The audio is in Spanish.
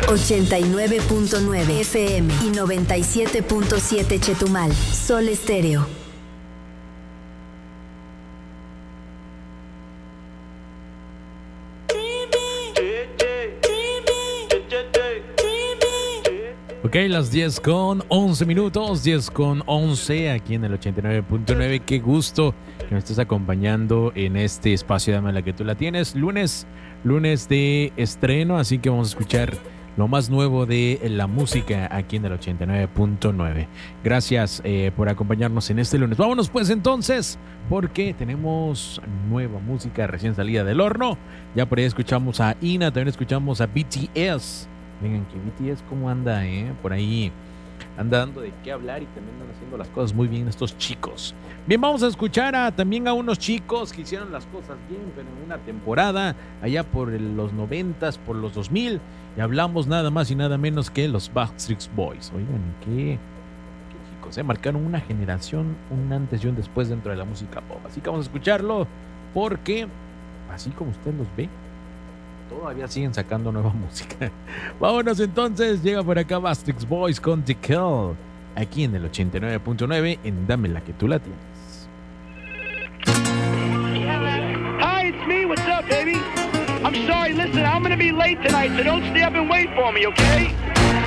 89.9 FM y 97.7 Chetumal. Sol Estéreo. Ok, las 10:11 minutos, 10:11 aquí en el 89.9. Qué gusto que me estés acompañando en este espacio, dame la que tú la tienes. Lunes de estreno, así que vamos a escuchar lo más nuevo de la música aquí en el 89.9. Gracias por acompañarnos en este lunes. Vámonos pues entonces, porque tenemos nueva música recién salida del horno. Ya por ahí escuchamos a Ina, también escuchamos a BTS. Vengan, que BTS cómo anda, por ahí anda dando de qué hablar y también andan haciendo las cosas muy bien estos chicos. Bien, vamos a escuchar también a unos chicos que hicieron las cosas bien, pero en una temporada allá por los 90s, por los 2000, y hablamos nada más y nada menos que los Backstreet Boys. Oigan, qué chicos, marcaron una generación, un antes y un después dentro de la música pop. Así que vamos a escucharlo porque, así como usted los ve, todavía siguen sacando nueva música. Vámonos entonces, llega por acá Backstreet Boys con The Kill, aquí en el 89.9 en Dame la que tú la tienes. Hi, it's me. What's up, baby? I'm sorry. Listen, I'm gonna be late tonight, so don't stay up and wait for me, okay?